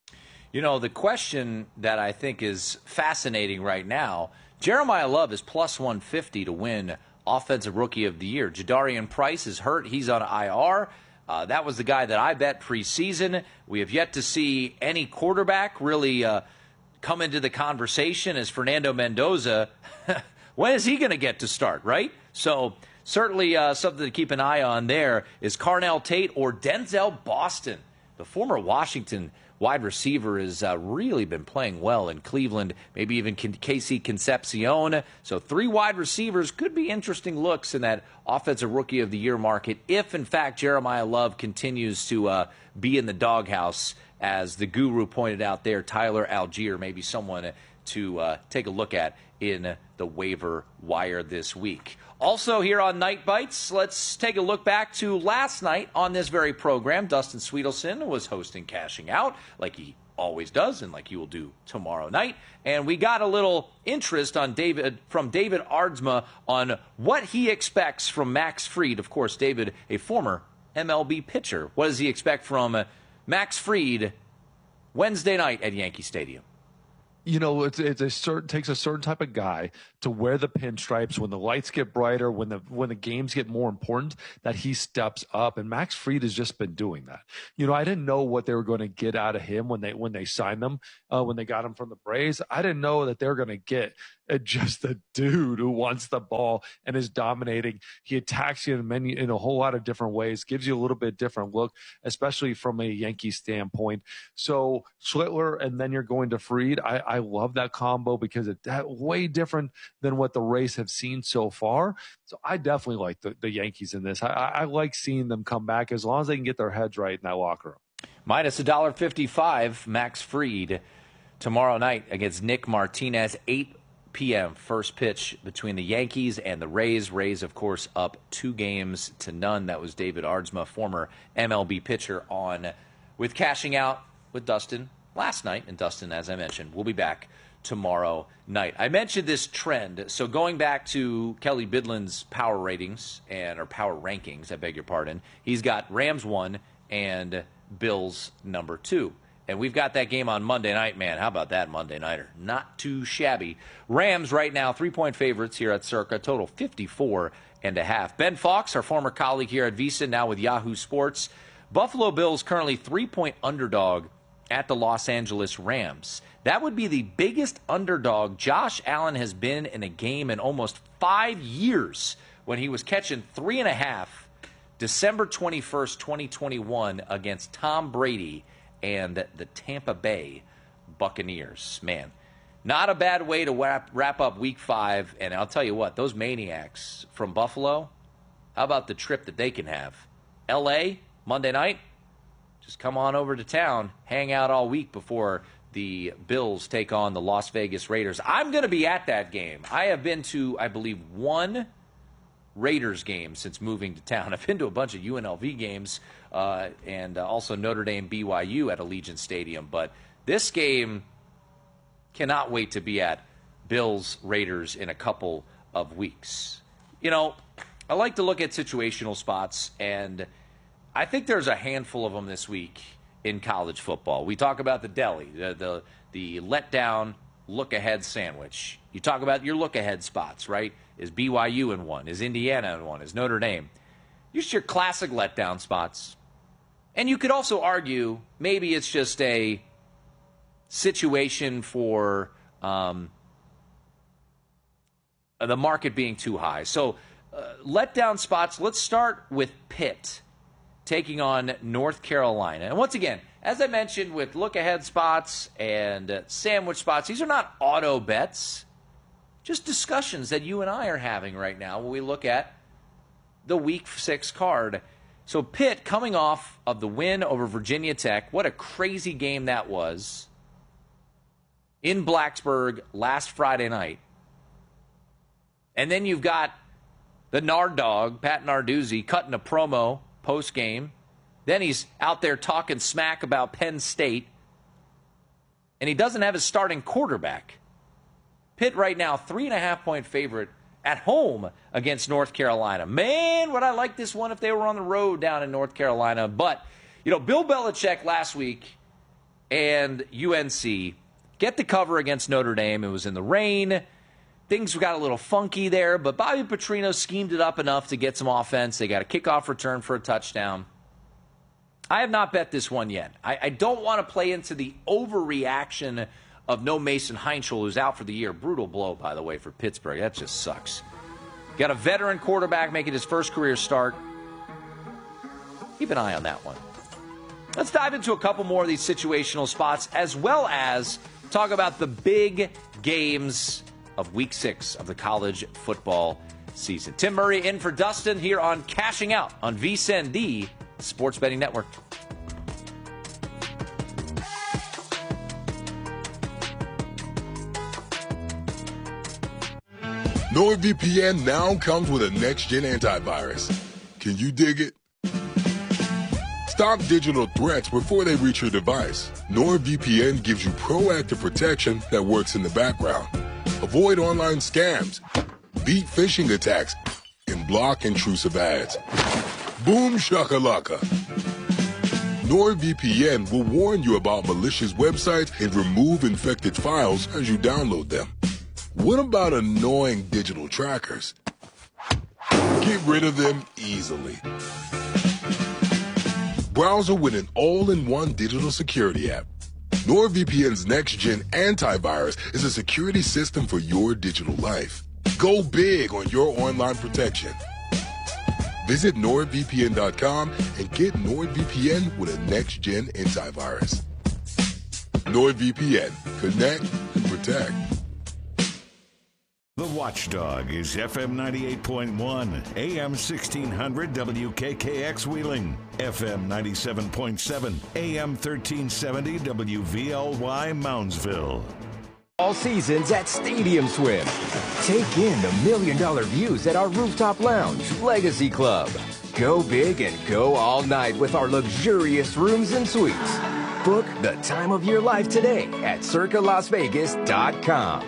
You know, the question that I think is fascinating right now, Jeremiah Love is plus one fifty to win Offensive Rookie of the Year. Jadarian Price is hurt. He's on I R. Uh, that was the guy that I bet preseason. We have yet to see any quarterback really uh, come into the conversation as Fernando Mendoza. When is he going to get to start, right? So certainly uh, something to keep an eye on there is Carnell Tate or Denzel Boston. The former Washington wide receiver has uh, really been playing well in Cleveland, maybe even Casey Concepcion. So three wide receivers could be interesting looks in that Offensive Rookie of the Year market if, in fact, Jeremiah Love continues to uh, be in the doghouse. As the guru pointed out there, Tyler Algier may be someone to uh, take a look at in the waiver wire this week. Also here on Night Bites, let's take a look back to last night on this very program. Dustin Sweetelson was hosting Cashing Out, like he always does, and like he will do tomorrow night. And we got a little interest on David from David Aardsma on what he expects from Max Fried. Of course, David, a former M L B pitcher. What does he expect from uh, Max Fried Wednesday night at Yankee Stadium? you know, it's it's a certain takes a certain type of guy to wear the pinstripes when the lights get brighter, when the when the games get more important, that he steps up. And Max Fried has just been doing that. You know, I didn't know what they were going to get out of him when they when they signed him, uh, when they got him from the Braves. I didn't know that they were going to get uh, just a dude who wants the ball and is dominating. He attacks you in many in a whole lot of different ways, gives you a little bit different look, especially from a Yankee standpoint. So Schlittler, and then you're going to Fried. I, I love that combo because it's that way different than what the Rays have seen so far. So I definitely like the, the Yankees in this. I, I like seeing them come back as long as they can get their heads right in that locker room. Minus one dollar fifty-five, Max Fried tomorrow night against Nick Martinez, eight p.m. first pitch between the Yankees and the Rays. Rays, of course, up two games to none. That was David Aardsma, former M L B pitcher, on with Cashing Out with Dustin last night. And Dustin, as I mentioned, will be back tomorrow night. I mentioned this trend. So going back to Kelly Bidlin's power ratings and or power rankings, I beg your pardon, he's got Rams one and Bills number two. And we've got that game on Monday night, man. How about that Monday nighter? Not too shabby. Rams right now, three-point favorites here at Circa, total fifty-four and a half. Ben Fox, our former colleague here at VSiN, now with Yahoo Sports. Buffalo Bills currently three-point underdog at the Los Angeles Rams. That would be the biggest underdog Josh Allen has been in a game in almost five years when he was catching three and a half December twenty-first, twenty twenty-one against Tom Brady and the Tampa Bay Buccaneers. Man, not a bad way to wrap, wrap up week five. And I'll tell you what, those maniacs from Buffalo, how about the trip that they can have? L A, Monday night, just come on over to town, hang out all week before the Bills take on the Las Vegas Raiders. I'm going to be at that game. I have been to, I believe, one Raiders game since moving to town. I've been to a bunch of U N L V games uh, and uh, also Notre Dame B Y U at Allegiant Stadium. But this game, cannot wait to be at Bills Raiders in a couple of weeks. You know, I like to look at situational spots, and I think there's a handful of them this week in college football. We talk about the deli, the the, the letdown look-ahead sandwich. You talk about your look-ahead spots, right? Is B Y U in one? Is Indiana in one? Is Notre Dame? Just your classic letdown spots. And you could also argue maybe it's just a situation for um, the market being too high. So uh, letdown spots, let's start with Pitt taking on North Carolina. And once again, as I mentioned with look-ahead spots and uh, sandwich spots, these are not auto bets. Just discussions that you and I are having right now when we look at the Week six card. So Pitt coming off of the win over Virginia Tech. What a crazy game that was in Blacksburg last Friday night. And then you've got the Nard Dog, Pat Narduzzi, cutting a promo post-game. Then he's out there talking smack about Penn State. And he doesn't have his starting quarterback. Pitt right now, three and a half point favorite at home against North Carolina. Man, would I like this one if they were on the road down in North Carolina. But, you know, Bill Belichick last week and U N C get the cover against Notre Dame. It was in the rain. Things got a little funky there, but Bobby Petrino schemed it up enough to get some offense. They got a kickoff return for a touchdown. I have not bet this one yet. I, I don't want to play into the overreaction of no Mason Heinschel, who's out for the year. Brutal blow, by the way, for Pittsburgh. That just sucks. Got a veteran quarterback making his first career start. Keep an eye on that one. Let's dive into a couple more of these situational spots, as well as talk about the big games of Week six of the college football season. Tim Murray in for Dustin here on Cashing Out on VSiN, the Sports Betting Network. NordVPN now comes with a next-gen antivirus. Can you dig it? Stop digital threats before they reach your device. NordVPN gives you proactive protection that works in the background. Avoid online scams, beat phishing attacks, and block intrusive ads. Boom shakalaka. NordVPN will warn you about malicious websites and remove infected files as you download them. What about annoying digital trackers? Get rid of them easily. Browser with an all-in-one digital security app. NordVPN's next-gen antivirus is a security system for your digital life. Go big on your online protection. Visit nord V P N dot com and get NordVPN with a next-gen antivirus. NordVPN. Connect and protect. The Watchdog is F M ninety-eight point one, A M sixteen hundred W K K X Wheeling, F M ninety-seven point seven, A M thirteen seventy W V L Y Moundsville. All seasons at Stadium Swim. Take in the million dollar views at our rooftop lounge, Legacy Club. Go big and go all night with our luxurious rooms and suites. Book the time of your life today at circa las vegas dot com.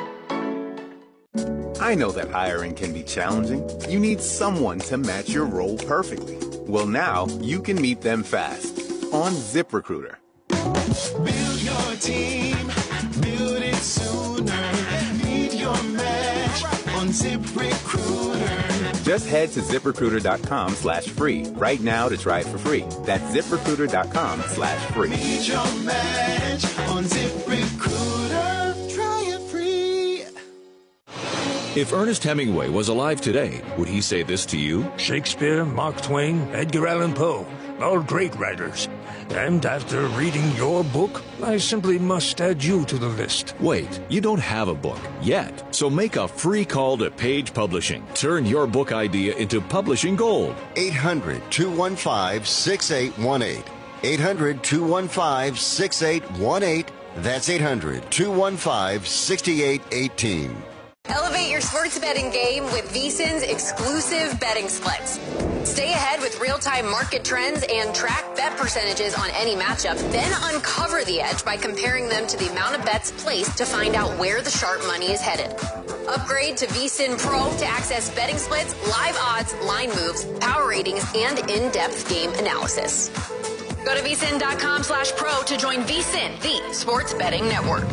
I know that hiring can be challenging. You need someone to match your role perfectly. Well, now you can meet them fast on ZipRecruiter. Build your team, build it sooner. Meet your match on ZipRecruiter. Just head to ZipRecruiter.com slash free right now to try it for free. That's ZipRecruiter.com slash free. Meet your match on ZipRecruiter. Try it free. If Ernest Hemingway was alive today, would he say this to you? Shakespeare, Mark Twain, Edgar Allan Poe, all great writers. And after reading your book, I simply must add you to the list. Wait, you don't have a book yet. So make a free call to Page Publishing. Turn your book idea into publishing gold. eight hundred, two one five, six eight one eight. eight hundred, two one five, six eight one eight. That's eight hundred, two one five, six eight one eight. Elevate your sports betting game with VSiN's exclusive betting splits. Stay ahead with real-time market trends and track bet percentages on any matchup. Then uncover the edge by comparing them to the amount of bets placed to find out where the sharp money is headed. Upgrade to VSiN Pro to access betting splits, live odds, line moves, power ratings, and in-depth game analysis. Go to VSiN.com slash pro to join VSiN, the sports betting network.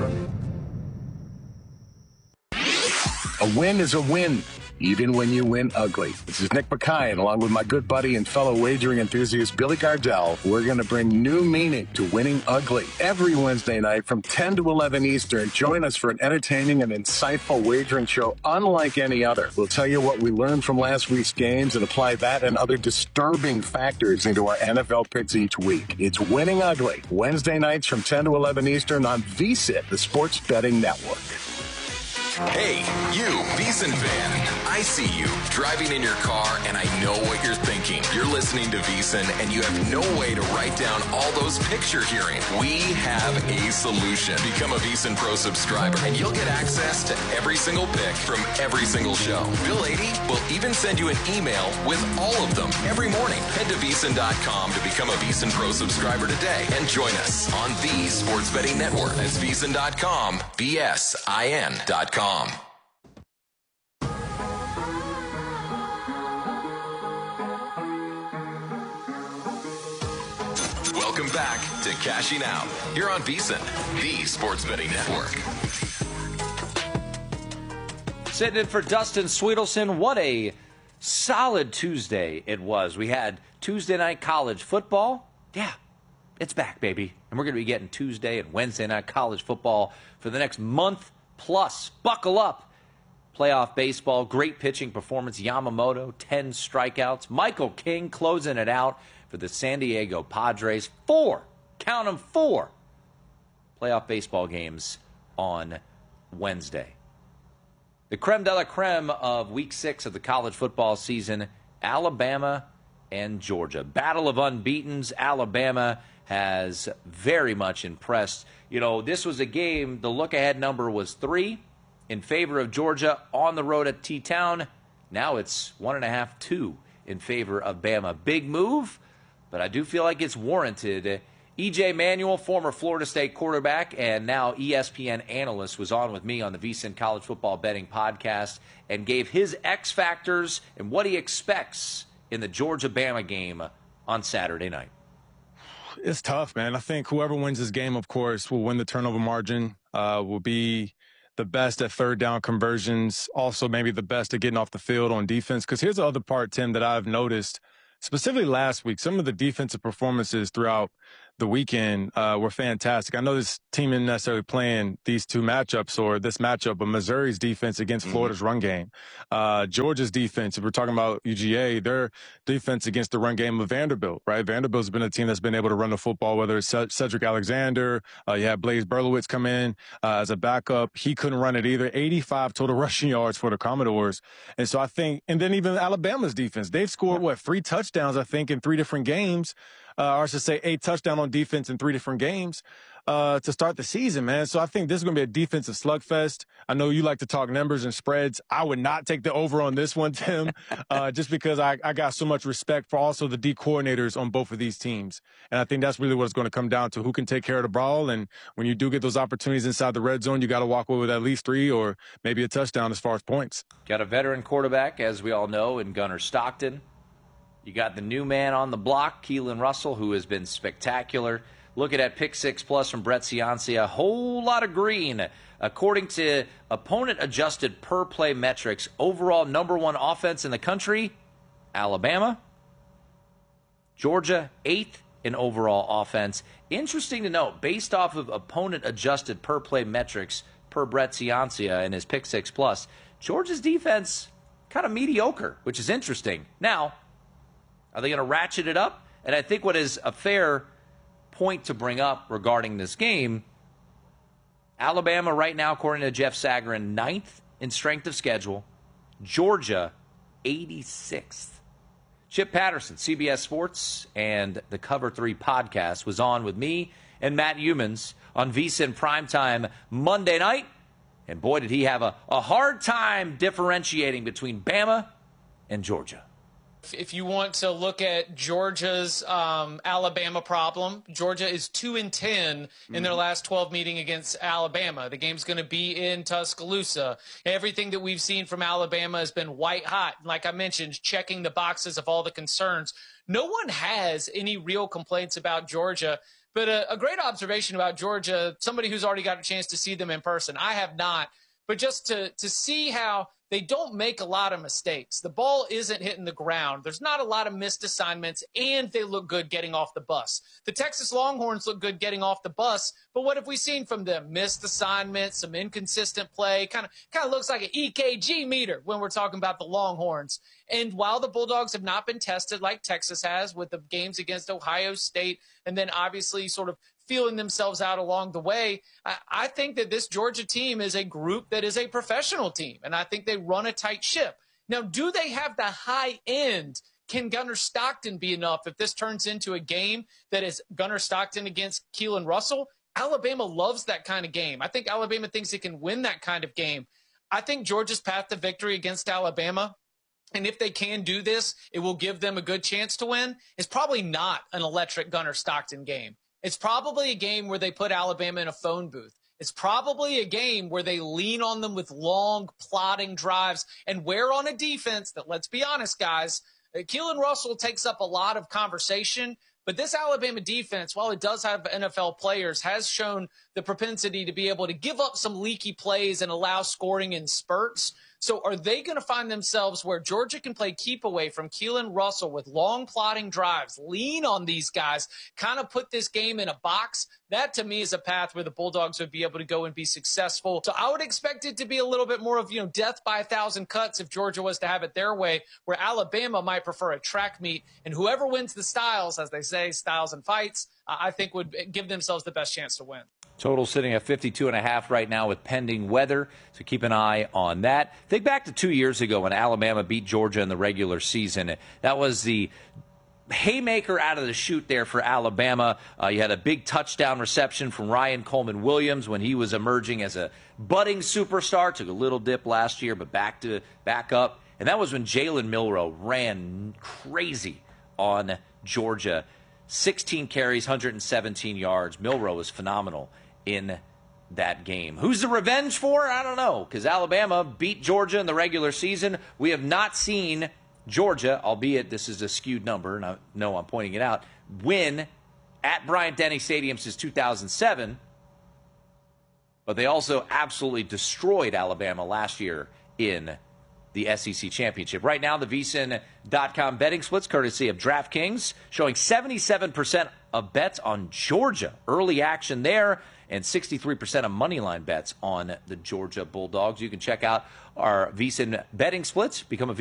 A win is a win, even when you win ugly. This is Nick Mackay, and along with my good buddy and fellow wagering enthusiast Billy Gardell, we're going to bring new meaning to winning ugly. Every Wednesday night from ten to eleven Eastern, join us for an entertaining and insightful wagering show unlike any other. We'll tell you what we learned from last week's games and apply that and other disturbing factors into our N F L picks each week. It's Winning Ugly, Wednesday nights from ten to eleven Eastern on V S I N, the Sports Betting Network. Hey, you, VSiN fan. I see you driving in your car, and I know what you're thinking. You're listening to VSiN, and you have no way to write down all those picks you're hearing. We have a solution. Become a VSiN Pro subscriber, and you'll get access to every single pick from every single show. Bill Adee will even send you an email with all of them every morning. Head to V S I N dot com to become a VSiN Pro subscriber today, and join us on the Sports Betting Network. That's V S I N dot com, V S I N dot com. Welcome back to Cashing Out here on VSiN, the Sports Betting Network. Sitting in for Dustin Sweetelson. What a solid Tuesday it was. We had Tuesday night college football. Yeah, it's back, baby. And we're going to be getting Tuesday and Wednesday night college football for the next month plus. Buckle up. Playoff baseball, great pitching performance. Yamamoto, ten strikeouts. Michael King closing it out for the San Diego Padres. Four, count them, four playoff baseball games on Wednesday. The creme de la creme of week six of the college football season, Alabama and Georgia. Battle of unbeatens. Alabama has very much impressed. You know, this was a game, the look-ahead number was three in favor of Georgia on the road at T-Town. Now it's one and a half, two in favor of Bama. Big move, but I do feel like it's warranted. E J Manuel, former Florida State quarterback and now E S P N analyst, was on with me on the VSiN College Football Betting Podcast and gave his X factors and what he expects in the Georgia-Bama game on Saturday night. It's tough, man. I think whoever wins this game, of course, will win the turnover margin, uh, will be the best at third down conversions, also maybe the best at getting off the field on defense. Because here's the other part, Tim, that I've noticed, specifically last week, some of the defensive performances throughout the weekend uh, were fantastic. I know this team isn't necessarily playing these two matchups or this matchup, but Missouri's defense against mm-hmm. Florida's run game, uh, Georgia's defense, if we're talking about U G A, their defense against the run game of Vanderbilt, right? Vanderbilt's been a team that's been able to run the football, whether it's Cedric Alexander, uh, you had Blaze Berlowitz come in uh, as a backup. He couldn't run it either. eighty-five total rushing yards for the Commodores. And so I think, and then even Alabama's defense, they've scored, what, three touchdowns, I think, in three different games. Uh, or I should say eight touchdown on defense in three different games uh, to start the season, man. So I think this is going to be a defensive slugfest. I know you like to talk numbers and spreads. I would not take the over on this one, Tim, uh, just because I, I got so much respect for also the D coordinators on both of these teams. And I think that's really what it's going to come down to, who can take care of the ball. And when you do get those opportunities inside the red zone, you got to walk away with at least three or maybe a touchdown as far as points. Got a veteran quarterback, as we all know, in Gunnar Stockton. You got the new man on the block, Keelan Russell, who has been spectacular. Looking at Pick Six Plus from Brett Ciancia, a whole lot of green. According to opponent-adjusted per-play metrics, overall number one offense in the country, Alabama. Georgia, eighth in overall offense. Interesting to note, based off of opponent-adjusted per-play metrics per Brett Ciancia and his Pick Six Plus, Georgia's defense kind of mediocre, which is interesting. Now, are they going to ratchet it up? And I think what is a fair point to bring up regarding this game, Alabama right now, according to Jeff Sagarin, ninth in strength of schedule. Georgia, eighty-sixth. Chip Patterson, C B S Sports, and the Cover three podcast was on with me and Matt Youmans on VSiN Primetime Monday night. And boy, did he have a, a hard time differentiating between Bama and Georgia. If you want to look at Georgia's um, Alabama problem, Georgia is two and ten in mm-hmm. their last twelve meeting against Alabama. The game's going to be in Tuscaloosa. Everything that we've seen from Alabama has been white hot. Like I mentioned, checking the boxes of all the concerns. No one has any real complaints about Georgia. But a, a great observation about Georgia, somebody who's already got a chance to see them in person. I have not. But just to, to see how they don't make a lot of mistakes. The ball isn't hitting the ground. There's not a lot of missed assignments, and they look good getting off the bus. The Texas Longhorns look good getting off the bus, but what have we seen from them? Missed assignments, some inconsistent play, kind of kind of looks like an E K G meter when we're talking about the Longhorns. And while the Bulldogs have not been tested like Texas has with the games against Ohio State, and then obviously sort of feeling themselves out along the way, I, I think that this Georgia team is a group that is a professional team, and I think they run a tight ship. Now, do they have the high end? Can Gunnar Stockton be enough if this turns into a game that is Gunnar Stockton against Keelan Russell? Alabama loves that kind of game. I think Alabama thinks it can win that kind of game. I think Georgia's path to victory against Alabama, and if they can do this, it will give them a good chance to win, is probably not an electric Gunnar Stockton game. It's probably a game where they put Alabama in a phone booth. It's probably a game where they lean on them with long, plodding drives and where on a defense that, let's be honest, guys, Keelan Russell takes up a lot of conversation. But this Alabama defense, while it does have N F L players, has shown the propensity to be able to give up some leaky plays and allow scoring in spurts. So are they going to find themselves where Georgia can play keep away from Keelan Russell with long plotting drives, lean on these guys, kind of put this game in a box? That to me is a path where the Bulldogs would be able to go and be successful. So I would expect it to be a little bit more of, you know, death by a thousand cuts if Georgia was to have it their way, where Alabama might prefer a track meet. And whoever wins the styles, as they say, styles and fights, uh, I think would give themselves the best chance to win. Total sitting at fifty-two and a half right now with pending weather, so keep an eye on that. Think back to two years ago when Alabama beat Georgia in the regular season. That was the haymaker out of the chute there for Alabama. Uh, you had a big touchdown reception from Ryan Coleman Williams when he was emerging as a budding superstar. Took a little dip last year, but back to back up. And that was when Jalen Milroe ran crazy on Georgia. sixteen carries, one hundred seventeen yards. Milroe was phenomenal in that game. Who's the revenge for? I don't know, because Alabama beat Georgia in the regular season. We have not seen Georgia, albeit this is a skewed number, and I know I'm pointing it out, win at Bryant-Denny Stadium since two thousand seven, but they also absolutely destroyed Alabama last year in the S E C Championship. Right now, the V S I N dot com betting splits, courtesy of DraftKings, showing seventy-seven percent of bets on Georgia. Early action there, and sixty-three percent of moneyline bets on the Georgia Bulldogs. You can check out our V S I N betting splits. Become a